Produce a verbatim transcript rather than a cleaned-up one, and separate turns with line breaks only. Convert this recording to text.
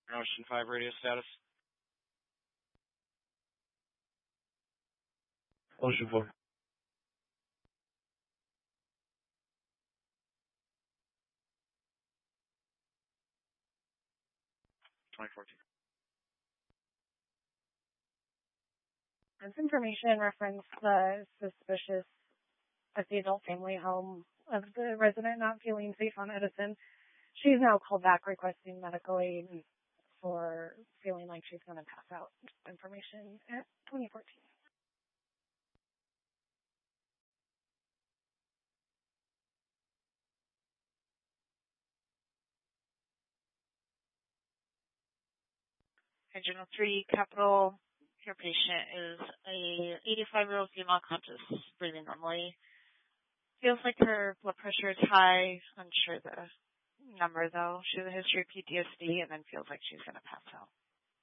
Ocean five radio status.
Ocean four.
twenty fourteen.
This information referenced the suspicious at the adult family home of the resident not feeling safe on Edison. She's now called back requesting medical aid for feeling like she's going to pass out. Information at twenty fourteen.
Hey, General three, Capital, your patient is a eighty-five-year-old female conscious, breathing normally. Feels like her blood pressure is high. Unsure the number, though. She has a history of P T S D and then feels like she's going to pass out.